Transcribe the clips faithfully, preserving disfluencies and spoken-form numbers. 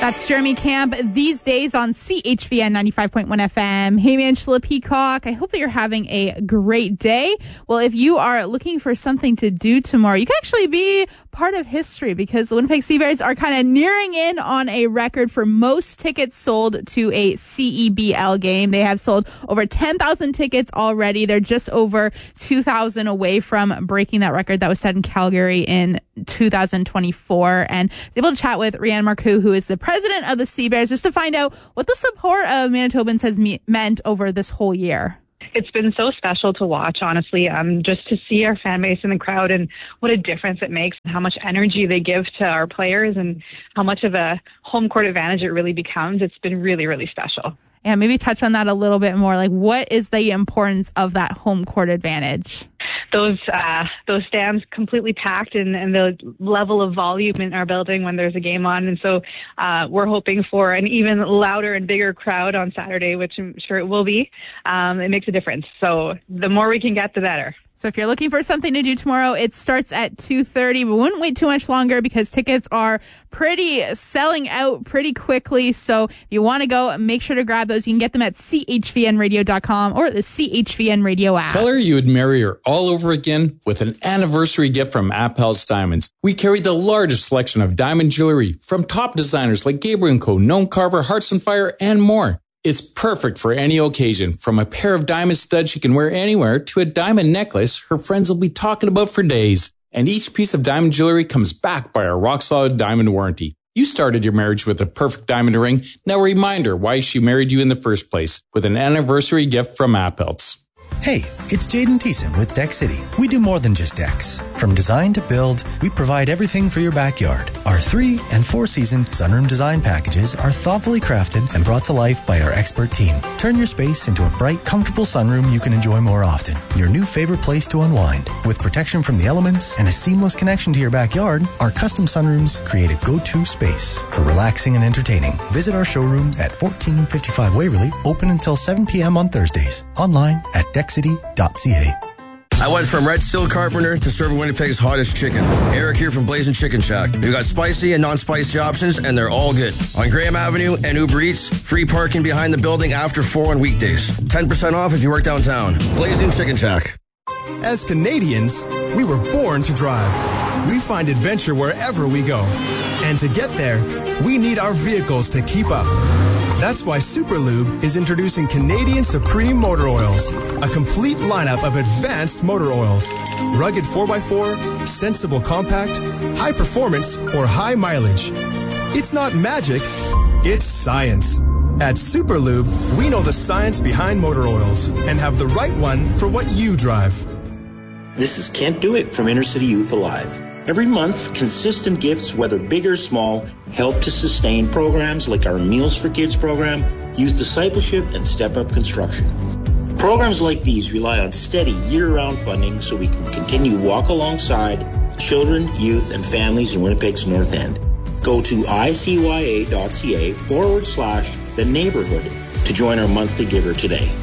That's Jeremy Camp these days on C H V N ninety-five point one F M. Hey, Angela Peacock. I hope that you're having a great day. Well, if you are looking for something to do tomorrow, you can actually be part of history because the Winnipeg Sea Bears are kind of nearing in on a record for most tickets sold to a C E B L game. They have sold over ten thousand tickets already. They're just over two thousand away from breaking that record that was set in Calgary in two thousand twenty-four. And I was able to chat with Rianne Marcoux, who is the president of the Sea Bears, just to find out what the support of Manitobans has me- meant over this whole year. It's been so special to watch, honestly, um, just to see our fan base in the crowd and what a difference it makes, and how much energy they give to our players and how much of a home court advantage it really becomes. It's been really, really special. Yeah, maybe touch on that a little bit more. Like, what is the importance of that home court advantage? Those uh, those stands completely packed, and, and the level of volume in our building when there's a game on. And so uh, we're hoping for an even louder and bigger crowd on Saturday, which I'm sure it will be. Um, it makes a difference. So the more we can get, the better. So if you're looking for something to do tomorrow, it starts at two thirty, but wouldn't wait too much longer because tickets are pretty selling out pretty quickly. So if you want to go, make sure to grab those. You can get them at C H V N radio dot com or the C H V N Radio app. Tell her you would marry her all over again with an anniversary gift from Appel's Diamonds. We carry the largest selection of diamond jewelry from top designers like Gabriel and Co, Noam Carver, Hearts and Fire, and more. It's perfect for any occasion, from a pair of diamond studs she can wear anywhere to a diamond necklace her friends will be talking about for days. And each piece of diamond jewelry comes backed by our rock-solid diamond warranty. You started your marriage with a perfect diamond ring. Now remind her why she married you in the first place with an anniversary gift from Appel's. Hey, it's Jaden Thiessen with Deck City. We do more than just decks. From design to build, we provide everything for your backyard. Our three and four season sunroom design packages are thoughtfully crafted and brought to life by our expert team. Turn your space into a bright, comfortable sunroom you can enjoy more often. Your new favorite place to unwind. With protection from the elements and a seamless connection to your backyard, our custom sunrooms create a go-to space for relaxing and entertaining. Visit our showroom at fourteen fifty-five Waverly, open until seven p.m. on Thursdays. Online at deck city dot c a. I went from Red Steel Carpenter to serving Winnipeg's hottest chicken. Eric here from Blazing Chicken Shack. We've got spicy and non-spicy options, and they're all good. On Graham Avenue and Uber Eats, free parking behind the building after four on weekdays. ten percent off if you work downtown. Blazing Chicken Shack. As Canadians, we were born to drive. We find adventure wherever we go. And to get there, we need our vehicles to keep up. That's why Superlube is introducing Canadian Supreme Motor Oils, a complete lineup of advanced motor oils. Rugged four by four, sensible compact, high performance, or high mileage. It's not magic, it's science. At Superlube, we know the science behind motor oils and have the right one for what you drive. This is Can't Do It from Inner City Youth Alive. Every month, consistent gifts, whether big or small, help to sustain programs like our Meals for Kids program, Youth Discipleship, and Step Up Construction. Programs like these rely on steady year-round funding so we can continue to walk alongside children, youth, and families in Winnipeg's North End. Go to icya.ca forward slash the neighborhood to join our monthly giver today.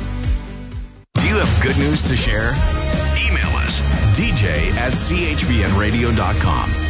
Do you have good news to share? Email us, D J at C H V N radio dot com.